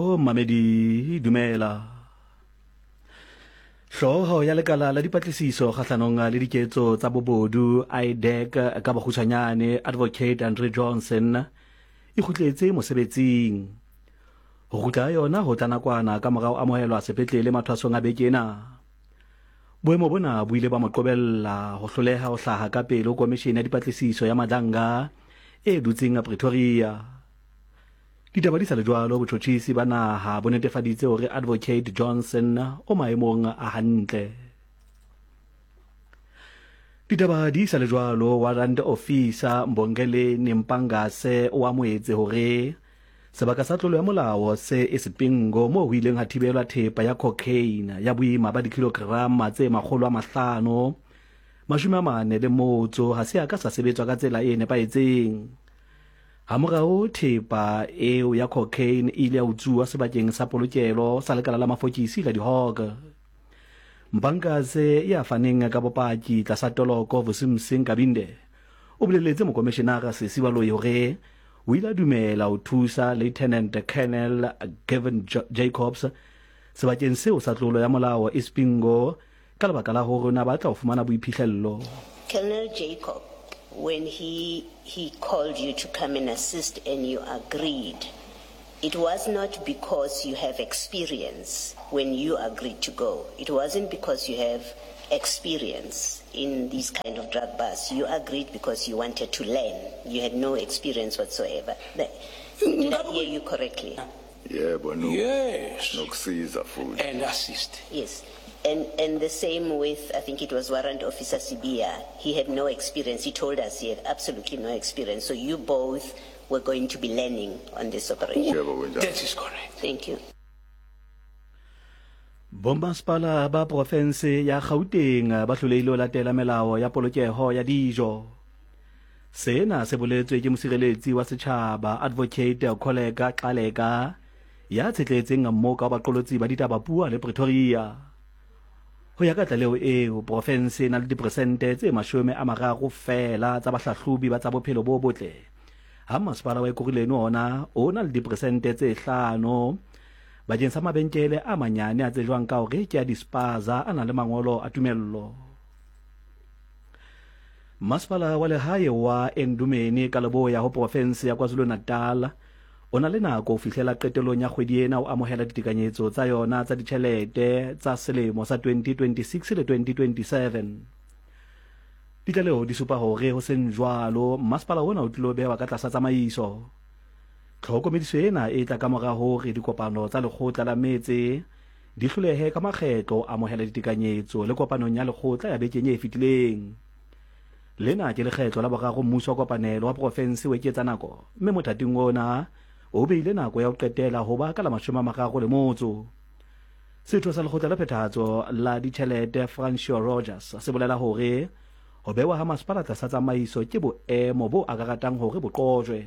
Mamedi dumela. Hlooho ya lekala la dipatlisiso kgahlanong le diketso tsa bobodu IDEC ka bakgutshwanyane Advocate Andrew Johnson e kgutletse mosebetsing. Ho kgutla yona ho tla nakwana ka morao amohelwa sepetlele mathwasong a bekena. Boemo bona bo ile ba mo qobella ho hloleha ho hlaha ka pele komishene ya dipatlisiso ya Madanga e dutseng Pretoria. Ditaba di sa le jwalo botjhotjhisi ba naha bo netefaditse hore Advocate Johnson o maemong a hantle. Ditaba di sa le jwalo warrant officer Mbongele Nimpangase o amoetse hore sebaka sa tlolo ya molao se Isipingo mo ho ileng ha thibelwa thepa ya cocaine ya boima ba dikilograma tse 500 40 le motso ha se aka sa sebetswa ka tsela e nepahetseng. Hamorao thepa eo ya cocaine ile ya utsuwa sebakeng sa polokelo sa lekala la mafokisi la dihog. Mbangase ya faneng ka bopaki tlasa toloko Vusimsing Kabinde o boleletse mokomishenara Sesibaloi hore o ile a dumela ho thusa Lieutenant Colonel Gavin Jacobs sebakeng seo sa tlolo ya molao Isipingo ka lebaka la hore na batla ho fumana boiphihlello. Colonel Jacob, when he called you to come and assist and you agreed, it was not because you have experience when you agreed to go. It wasn't because you have experience in these kind of drug busts. You agreed because you wanted to learn. You had no experience whatsoever. Did I hear you correctly? Yeah, but no. Yes. No Caesar food. And assist. Yes. And the same with, I think it was Warrant Officer Sibia. He had no experience. He told us he had absolutely no experience. So you both were going to be learning on this operation. That is correct. Thank you. Bommasepala ba province ya Gauteng ba hloleile ho latela melao ya polokeho ya dijo. Sena se boletswe ke mosireletsi wa setjhaba Advocate Koleka Xaleka ya tshetletseng mmoka wa baqolotsi ba ditaba Pua le Pretoria. Ho ya ka tlaleho eo province na le diperesente tse 30 fela tsa bahlahlobi ba tsa bophelo bo botle. Ha masepala wa Ekurhuleni ona o na le diperesente tse 5 bakeng sa mabenkele a manyane a tsejwang ka hore ke a dispaza a nang le mangolo a tumello. Masepala wa lehae wa Endumeni ka Leboya ho province ya KwaZulu-Natal o na le nako ho fihlela qetelong ya kgwedi ena o amohela ditekanyetso tsa yona tsa ditjhelete tsa selemo sa 2026 le 2027. Ditlaleho di supa hore ho seng jwalo masepala ona o tlilo behwa ka tlasa tsamaiso. Tlhokomediso ena e tla ka mora hore dikopano tsa lekgotla la metse di hlolehe ka makgetlo a amohela ditekanyetso le kopanong ya lekgotla ya bekeng e fetileng. Lena ke lekgetlo la boraro mmuso wa kopanelo wa province o eketsa nako mme mothating ona o beile nako ya ho qetela ho ba ka la 30 le motso. Setho sa lekgotla la phethahatso la ditjhelete Francois Rogers se bolela hore ho bewa ha masepala tlasa tsamaiso ke boemo bo akaratang hore bo qojwe.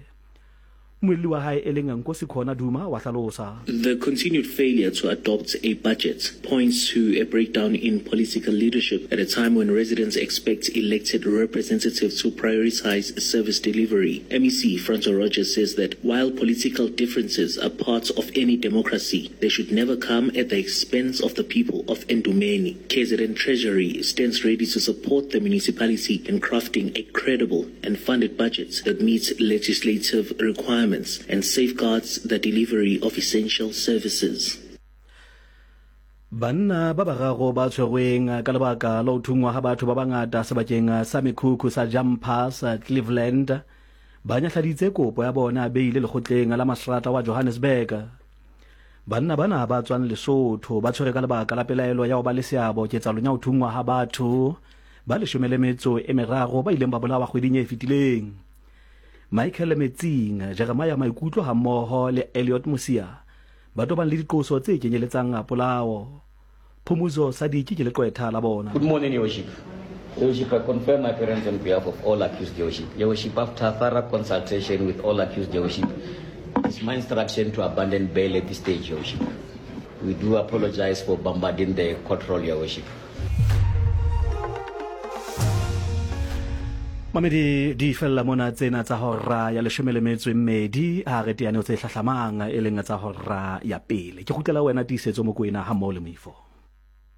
The continued failure to adopt a budget points to a breakdown in political leadership at a time when residents expect elected representatives to prioritize service delivery. MEC Francois Rogers says that while political differences are part of any democracy, they should never come at the expense of the people of Endumeni. KZN Treasury stands ready to support the municipality in crafting a credible and funded budget that meets legislative requirements and safeguards the delivery of essential services. Banna ba bararo ba tshwerweng ka lebaka la ho thungwa ha batho ba bangata sebakeng sa mekhukhu sa Jumpers Cleveland ba nyahladitse kopo ya bona beile lekgotleng la Masrata wa Johannesburg. Banna bana ba tswang Lesotho ba tshwere ka lebaka la pelaelo ya ho ba le seabo ketsalong ya ho thungwa ha batho ba 13 ba ileng ba bolawa kgweding e fetileng. Michael Metsing, Jeremiah Maikutlo ha mmoho le Elliot Musia ba tobang le diqoso tse kenyeletsang polao. Phumuzo Sadiki ke leqwetha la bona. Good morning, Your Worship. Your Worship, I confirm my appearance on behalf of all accused, Your Worship. Your Worship, after thorough consultation with all accused, Your Worship, it's my instruction to abandon bail at this stage, Your Worship. We do apologize for bombarding the court roll, Your Worship. Mamedi di fella mona tsena tsa hora ya 12 a re teane o tse hlahlamang e leng tsa hora ya pele ke gutlela wena tiisetso Mokoena ha mo le Moifo.